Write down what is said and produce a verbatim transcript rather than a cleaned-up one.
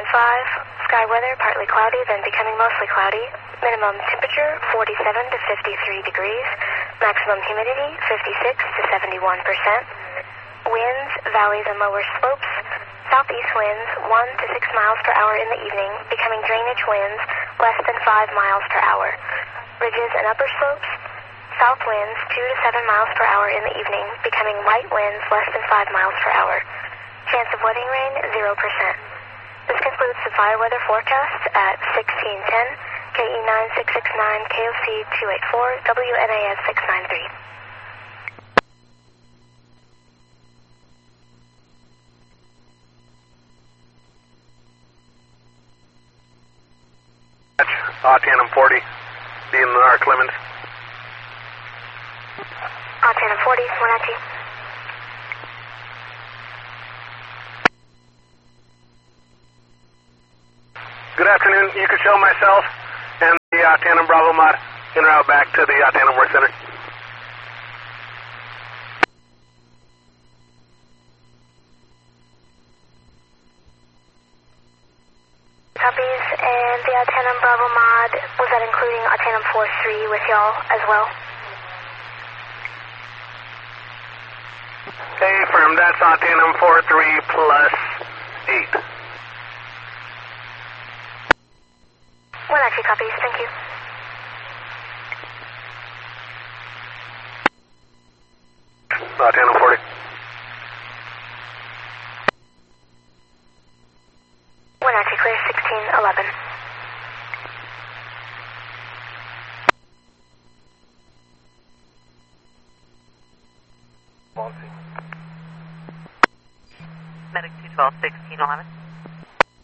five, sky weather partly cloudy, then becoming mostly cloudy. Minimum temperature forty-seven to fifty-three degrees. Maximum humidity fifty-six to seventy-one percent. Winds, valleys, and lower slopes. Southeast winds one to six miles per hour in the evening, becoming drainage winds less than five miles per hour. Ridges and upper slopes. South winds two to seven miles per hour in the evening, becoming light winds less than five miles per hour. Chance of wedding rain zero percent. This concludes the fire weather forecast at sixteen ten, K E nine six six nine, K O C two eight four, W N A S six nine three. Uh, Tandem forty, D N R Clemens. Uh, Tandem forty, Wenatchee. Good afternoon. You can show myself and the uh, Tandem Bravo mod en route back to the uh, Tandem Work Center. Copies, and the uh, Tandem Bravo mod, was that including uh, Tandem four three with y'all as well? Hey, firm, that's uh, Tandem four three plus eight. Wenatchee copies, thank you. Uh, Tandem forty. Wenatchee clear sixteen eleven. Medic two twelve, sixteen eleven.